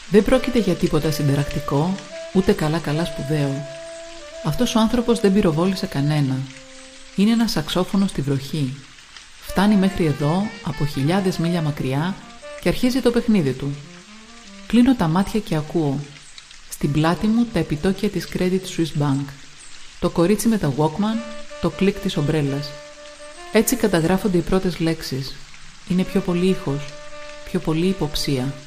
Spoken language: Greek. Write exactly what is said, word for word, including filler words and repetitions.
Δεν πρόκειται για τίποτα συνταρακτικό, ούτε καλά-καλά σπουδαίο. Αυτός ο άνθρωπος δεν πυροβόλησε κανένα. Είναι ένα σαξόφωνο στη βροχή. Φτάνει μέχρι εδώ, από χιλιάδες μίλια μακριά, και αρχίζει το παιχνίδι του. Κλείνω τα μάτια και ακούω. Στην πλάτη μου τα επιτόκια της Credit Suisse Bank. Το κορίτσι με τα Walkman, το κλικ της ομπρέλας. Έτσι καταγράφονται οι πρώτες λέξεις. Είναι πιο πολύ ήχος, πιο πολύ υποψία.